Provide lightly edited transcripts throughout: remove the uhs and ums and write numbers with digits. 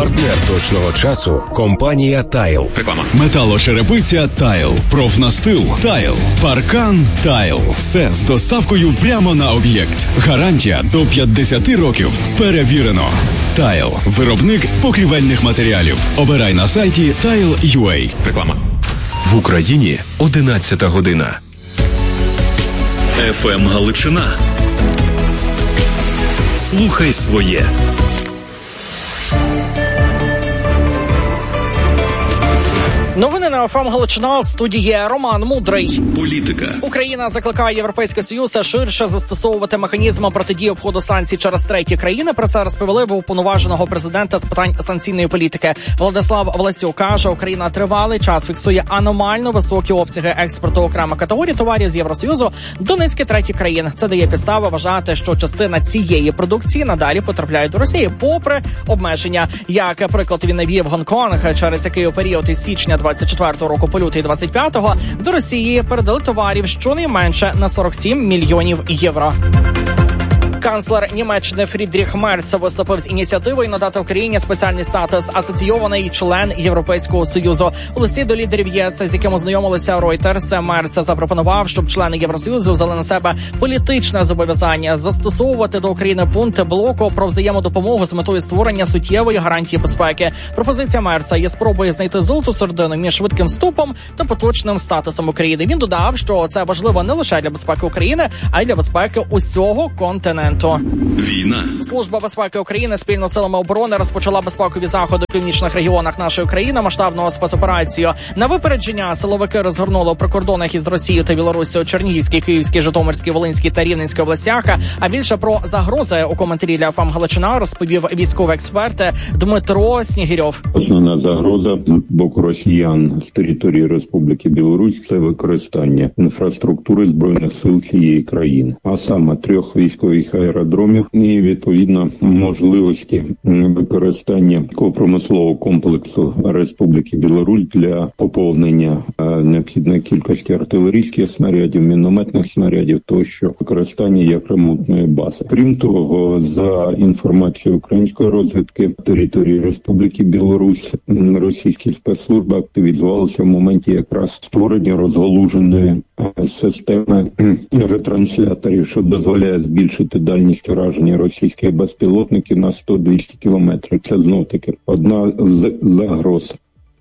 Партнер точного часу – компанія «Тайл». Реклама. Металошерепиця «Тайл». Профнастил «Тайл». Паркан «Тайл». Все з доставкою прямо на об'єкт. Гарантія до 50 років. Перевірено. «Тайл». Виробник покрівельних матеріалів. Обирай на сайті Tile.ua. Реклама. В Україні 11 година. ФМ Галичина. Слухай своє. Новини на ФМ Галичина, в студії Роман Мудрий. Політика. Україна закликає Європейський Союз ширше застосовувати механізми протидії обходу санкцій через треті країни. Про це розповіли в уповноваженого президента з питань санкційної політики. Владислав Власюк каже, Україна тривалий час фіксує аномально високі обсяги експорту окремих категорій товарів з Євросоюзу до низки третіх країн. Це дає підстави вважати, що частина цієї продукції надалі потрапляє до Росії, попри обмеження. Як приклад він навів Гонконг, через який у період із січня 24-го року по лютий 25-го до Росії передали товарів щонайменше на 47 мільйонів євро. Канцлер Німеччини Фрідріх Мерц виступив з ініціативою надати Україні спеціальний статус асоційований член Європейського Союзу. У листі до лідерів ЄС, з яким ознайомилися Reuters, Мерц запропонував, щоб члени Євросоюзу взяли на себе політичне зобов'язання застосовувати до України пункти блоку про взаємодопомогу з метою створення суттєвої гарантії безпеки. Пропозиція Мерца є спробою знайти золоту середину між швидким вступом та поточним статусом України. Він додав, що це важливо не лише для безпеки України, а й для безпеки усього континенту. Війна. Служба безпеки України спільно з силами оборони розпочала безпекові заходи у північних регіонах нашої країни, масштабну спецоперацію. На випередження силовики розгорнули у прикордонах із Росією та Білоруссю Чернігівській, Київській, Житомирській, Волинській та Рівненській областях. А більше про загрози у коментарі для ФМ Галичина розповів військовий експерт Дмитро Снігирьов. Основна загроза з боку росіян з території Республіки Білорусь – це використання інфраструктури збройних сил цієї країни, а саме 3 військових аеродромів і, відповідно, можливості використання промислового комплексу Республіки Білорусь для поповнення необхідної кількості артилерійських снарядів, мінометних снарядів тощо, використання як ремонтної бази. Крім того, за інформацією української розвідки, території Республіки Білорусь російські спецслужби активізувалися в моменті якраз створення розгалуженої системи ретрансляторів, що дозволяє збільшити дальність ураження російських безпілотників на 100-200 кілометрів. Це знов-таки одна з загроз.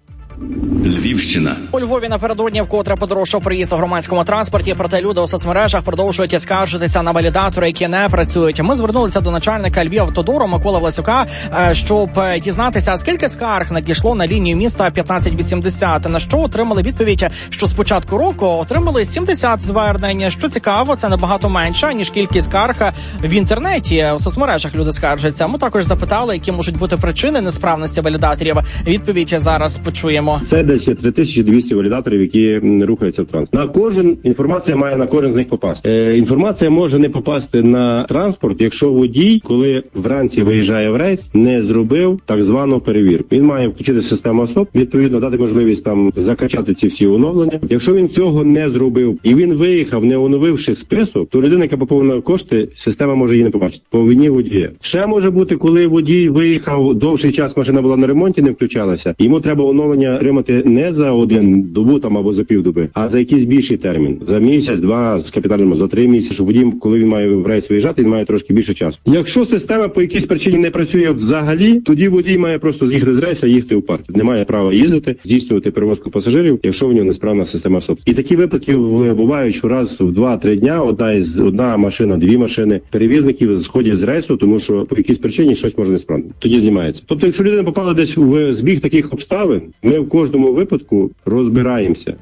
Львівщина. У Львові напередодні вкотре подорожчав проїзд у громадському транспорті, проте люди у соцмережах продовжують скаржитися на валідатори, які не працюють. Ми звернулися до начальника Львівавтодору Миколи Власюка, щоб дізнатися, скільки скарг надійшло на лінію міста 1580, на що отримали відповідь, що з початку року отримали 70 звернень. Що цікаво, це набагато менше, ніж кількість скарг в інтернеті. У соцмережах люди скаржаться. Ми також запитали, які можуть бути причини несправності валідаторів. Відповідь зараз почуємо. Це десь 3200 валідаторів, які рухаються в транспорт. На кожен інформація має на кожен з них попасти. Інформація може не попасти на транспорт, якщо водій, коли вранці виїжджає в рейс, не зробив так звану перевірку. Він має включити систему ОСОП, відповідно дати можливість там закачати ці всі оновлення. Якщо він цього не зробив і він виїхав, не оновивши список, то людина, яка поповнила кошти, система може її не побачити. По вині водія. Ще може бути, коли водій виїхав, довший час машина була на ремонті, не включалася. Йому треба оновлення отримати не за один добу там або за півдоби, а за якийсь більший термін. За місяць, 2, з капітальним, за 3 місяці, щоб водій, коли він має в рейс виїжджати, він має трошки більше часу. Якщо система по якійсь причині не працює взагалі, тоді водій має просто з'їхати з рейса, їхати у парк. Не має права їздити, здійснювати перевозку пасажирів, якщо в нього несправна система СОП. І такі випадки бувають, що раз в 2-3 дня одна машина, 2 машини перевізників сходять з рейсу, тому що по якійсь причині щось може несправно. Тоді знімається. Тобто, якщо людина попала десь в збіг таких обставин, ми в кожному випадку розбираємося.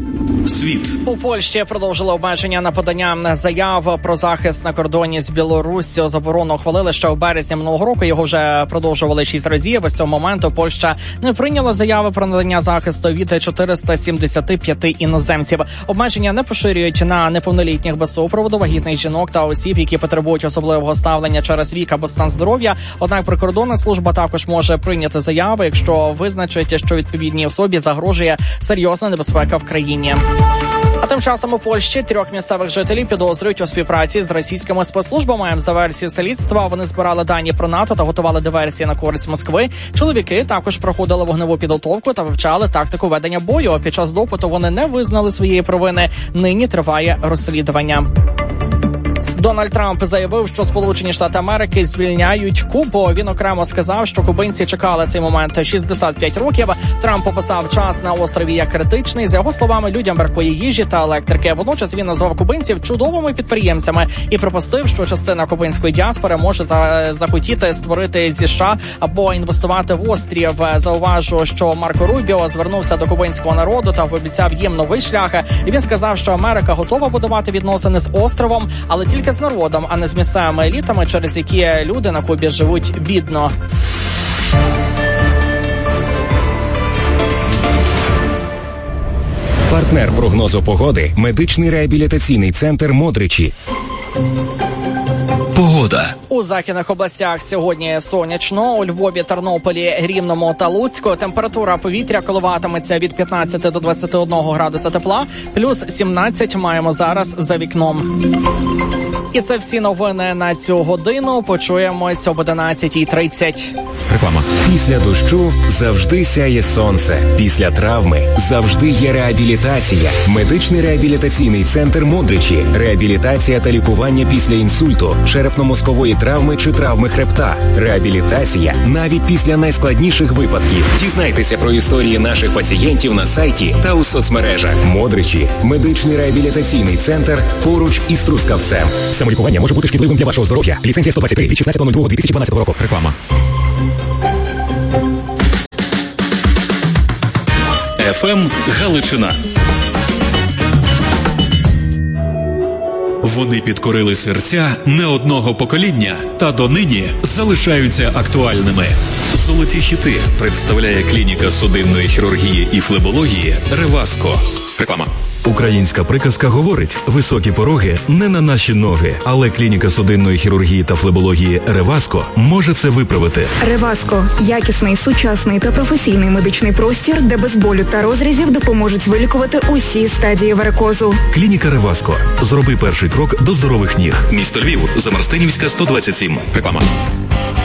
Світ. У Польщі продовжили обмеження на подання заяв про захист на кордоні з Білоруссю. Заборону ухвалили ще в березні минулого року. Його вже продовжували 6 разів. З цього моменту Польща не прийняла заяви про надання захисту від 475 іноземців. Обмеження не поширюють на неповнолітніх без супроводу, вагітних жінок та осіб, які потребують особливого ставлення через вік або стан здоров'я. Однак прикордонна служба також може прийняти заяви, якщо визначить, що відповідній особі загрожує серйозна небезпека в країні. А тим часом у Польщі 3 місцевих жителів підозрюють у співпраці з російськими спецслужбами. За версією слідства, вони збирали дані про НАТО та готували диверсії на користь Москви. Чоловіки також проходили вогневу підготовку та вивчали тактику ведення бою. Під час допиту вони не визнали своєї провини. Нині триває розслідування. Дональд Трамп заявив, що Сполучені Штати Америки звільняють Кубу. Він окремо сказав, що кубинці чекали цей момент 65 років. Трамп описав час на острові як критичний. За його словами, людям бракує їжі та електрики. Водночас він назвав кубинців чудовими підприємцями і припустив, що частина кубинської діаспори може захотіти створити зі США або інвестувати в острів. Зауважу, що Марко Рубіо звернувся до кубинського народу та пообіцяв їм новий шлях. І він сказав, що Америка готова будувати відносини з островом, але тільки з народом, а не з місцевими елітами, через які люди на Кубі живуть бідно. Партнер прогнозу погоди – медичний реабілітаційний центр «Модричі». Погода. У західних областях сьогодні сонячно, у Львові, Тернополі, Рівному та Луцьку температура повітря коливатиметься від 15 до 21 градуса тепла, плюс 17 маємо зараз за вікном. І це всі новини на цю годину. Почуємось об 11:30. Реклама. Після дощу завжди сяє сонце. Після травми завжди є реабілітація. Медичний реабілітаційний центр «Модричі». Реабілітація та лікування після інсульту, черепно-мозкової травми чи травми хребта. Реабілітація навіть після найскладніших випадків. Дізнайтеся про історії наших пацієнтів на сайті та у соцмережах. «Модричі» – медичний реабілітаційний центр поруч із Трускавцем. Самолікування може бути шкідливим для вашого здоров'я. Ліцензія 123 від 16.02.2012 року. Реклама. ФМ Галичина. Вони підкорили серця не одного покоління та донині залишаються актуальними. Золоті хіти представляє клініка судинної хірургії і флебології «Реваско». Реклама. Українська приказка говорить: високі пороги не на наші ноги, але клініка судинної хірургії та флебології «Реваско» може це виправити. «Реваско» – якісний, сучасний та професійний медичний простір, де без болю та розрізів допоможуть вилікувати усі стадії варикозу. Клініка «Реваско». Зроби перший крок до здорових ніг. Місто Львів, Замарстинівська, 127. Реклама.